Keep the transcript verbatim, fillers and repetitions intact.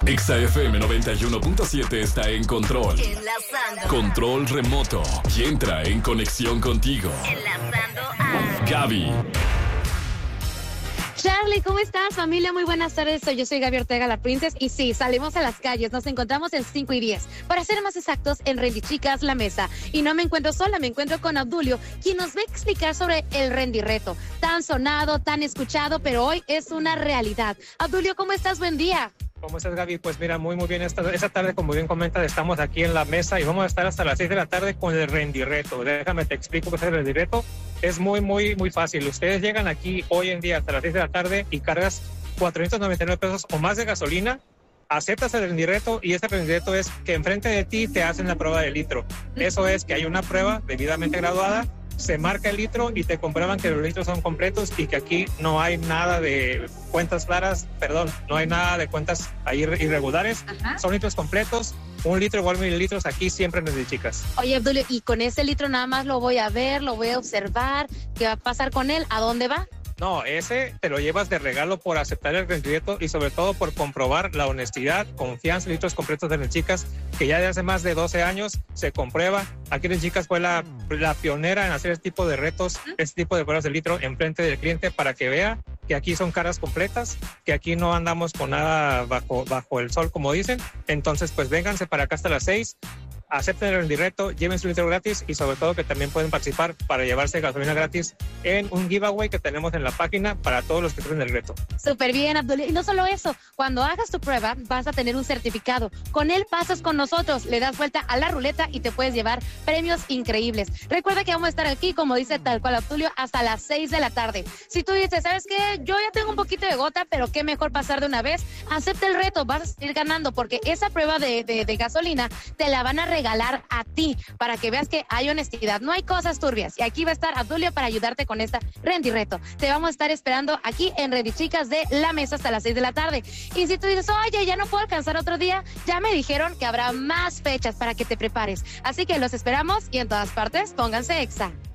Exa F M noventa y uno punto siete está en control. Enlazando. Control remoto. Y entra en conexión contigo. Enlazando a Gaby. Charlie, ¿cómo estás, familia? Muy buenas tardes, yo soy Gaby Ortega, la Princess, y sí, salimos a las calles, nos encontramos en cinco y diez, para ser más exactos, en Rendy Chicas, La Mesa, y no me encuentro sola, me encuentro con Abdulio, quien nos va a explicar sobre el Rendy Reto, tan sonado, tan escuchado, pero hoy es una realidad. Abdulio, ¿cómo estás? Buen día. ¿Cómo estás, Gaby? Pues mira, muy muy bien. Esta, esta tarde, como bien comentas, estamos aquí en La Mesa y vamos a estar hasta las seis de la tarde con el Rendy Reto. Déjame te explico qué es el Rendy Reto. Es muy, muy, muy fácil. Ustedes llegan aquí hoy en día hasta las seis de la tarde y cargas cuatrocientos noventa y nueve pesos o más de gasolina, aceptas el Rendy Reto y este Rendy Reto es que enfrente de ti te hacen la prueba de litro. Eso es que hay una prueba debidamente graduada, se marca el litro y te comprueban que los litros son completos y que aquí no hay nada de cuentas claras, perdón, no hay nada de cuentas ahí irregulares. Ajá. Son litros completos, un litro igual mil litros aquí siempre en Rendy Chicas. Oye, Abdulio, y con ese litro nada más lo voy a ver, lo voy a observar, ¿qué va a pasar con él? ¿A dónde va? No, ese te lo llevas de regalo por aceptar el Rendy Reto y sobre todo por comprobar la honestidad, confianza, litros completos de Rendy Chicas, que ya de hace más de doce años se comprueba. Aquí Rendy Chicas fue la, la pionera en hacer este tipo de retos, este tipo de pruebas de litro enfrente del cliente para que vea que aquí son caras completas, que aquí no andamos con nada bajo, bajo el sol, como dicen. Entonces, pues vénganse para acá hasta las seis. Acepten el Rendy Reto, lleven su litro gratis y sobre todo que también pueden participar para llevarse gasolina gratis en un giveaway que tenemos en la página para todos los que creen el reto. Súper bien, Abdulio. Y no solo eso, cuando hagas tu prueba vas a tener un certificado. Con él pasas con nosotros, le das vuelta a la ruleta y te puedes llevar premios increíbles. Recuerda que vamos a estar aquí, como dice tal cual Abdulio, hasta las seis de la tarde. Si tú dices, ¿sabes qué? Yo ya tengo un poquito de gota, pero qué mejor pasar de una vez. Acepta el reto, vas a seguir ganando porque esa prueba de, de, de gasolina te la van a regalar regalar a ti para que veas que hay honestidad, no hay cosas turbias. Y aquí va a estar Abdulio para ayudarte con esta Rendy Reto. Te vamos a estar esperando aquí en Rendy Chicas de La Mesa hasta las seis de la tarde. Y si tú dices, oye, ya no puedo alcanzar otro día, ya me dijeron que habrá más fechas para que te prepares. Así que los esperamos y en todas partes pónganse Exa.